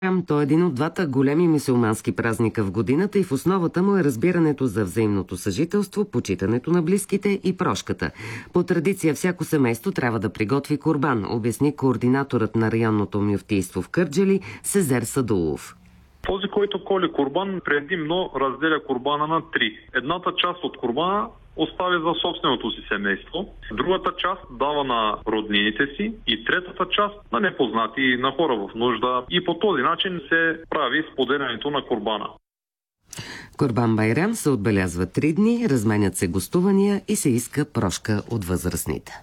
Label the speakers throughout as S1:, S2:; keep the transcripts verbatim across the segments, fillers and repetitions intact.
S1: Той е един от двата големи мюсюлмански празника в годината и в основата му е разбирането за взаимното съжителство, почитането на близките и прошката. По традиция всяко семейство трябва да приготви курбан, обясни координаторът на районното мюфтийство в Кърджали Сезер Садулов.
S2: Този, който коли курбан, предимно разделя курбана на три. Едната част от курбана оставя за собственото си семейство, другата част дава на роднините си и третата част на непознати и на хора в нужда. И по този начин се прави споделянето на курбана.
S1: Курбан Байрам се отбелязва три дни, разменят се гостувания и се иска прошка от възрастните.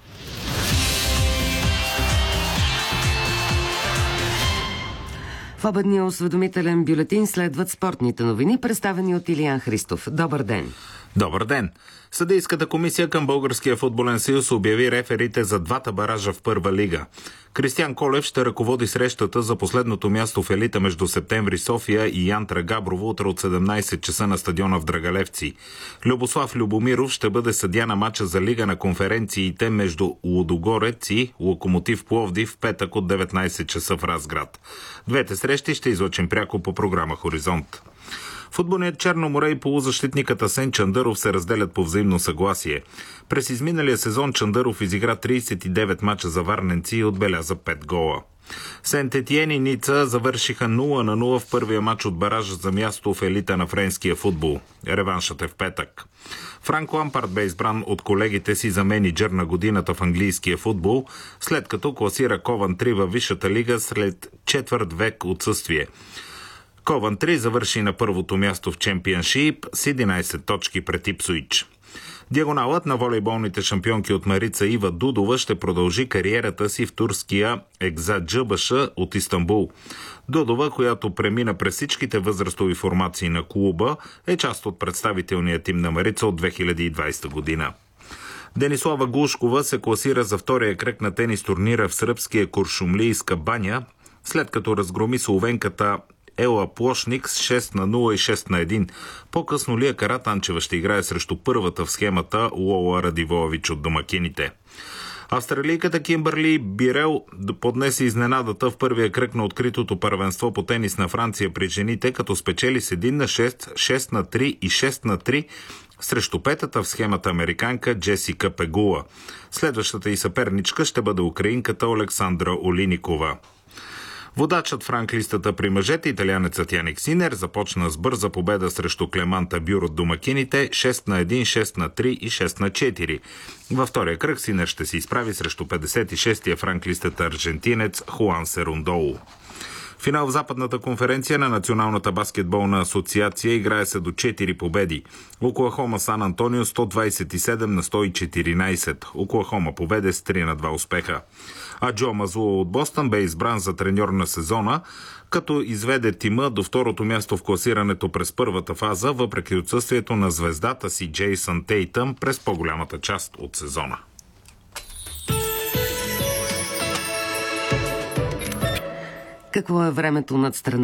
S1: В обедния осведомителен бюлетин следват спортните новини, представени от Илиян Христов. Добър ден!
S3: Добър ден! Съдийската комисия към Българския футболен съюз обяви реферите за двата баража в първа лига. Кристиан Колев ще ръководи срещата за последното място в елита между Септември София и Янтра Габрово утре от седемнайсет часа на стадиона в Драгалевци. Любослав Любомиров ще бъде съдия на мача за лига на конференциите между Лудогорец и Локомотив Пловдив в петък от деветнайсет часа в Разград. Двете срещи ще излъчим пряко по програма Хоризонт. Футболният Черно море и полузащитникът Асен Чандъров се разделят по взаимно съгласие. През изминалия сезон Чандъров изигра трийсет и девет мача за варненци и отбеляза пет гола. Сент Етиен и Ница завършиха нула на нула в първия мач от баража за място в елита на френския футбол. Реваншът е в петък. Франк Лампард бе избран от колегите си за мениджър на годината в английския футбол, след като класира Ковантри във Висшата лига след четвърт век отсъствие. Ковантри завърши на първото място в Чемпионшип с единайсет точки пред Ипсуич. Диагоналът на волейболните шампионки от Марица Ива Дудова ще продължи кариерата си в турския Екзаджъбаша от Истанбул. Дудова, която премина през всичките възрастови формации на клуба, е част от представителния тим на Марица от две хиляди и двайсета година. Денислава Глушкова се класира за втория кръг на тенис турнира в сръбския Куршумлийска баня, след като разгроми словенката Ела Плошник с шест на нула и шест на едно. По-късно Лия Каратанчева ще играе срещу първата в схемата Лола Радивович от домакините. Австралийката Кимбърли Бирел поднесе изненадата в първия кръг на откритото първенство по тенис на Франция при жените, като спечели с едно на шест, шест на три и шест на три срещу петата в схемата американка Джесика Пегула. Следващата и съперничка ще бъде украинката Олександра Олиникова. Водачът в ранглистата при мъжете, италианецът Яник Синер, започна с бърза победа срещу Клеманта Бюр от домакините шест на едно, шест на три и шест на четири. Във втория кръг Синер ще се изправи срещу петдесет и шестия в ранглистата аржентинец Хуан Серундоу. Финал в Западната конференция на Националната баскетболна асоциация играе се до четири победи. Оклахома Сан Антонио сто двайсет и седем на сто и четиринайсет. Оклахома победе с три на два успеха. А Джо Мазула от Бостън бе избран за треньор на сезона, като изведе тима до второто място в класирането през първата фаза, въпреки отсъствието на звездата си Джейсън Тейтъм през по-голямата част от сезона.
S1: Какво е времето над страна?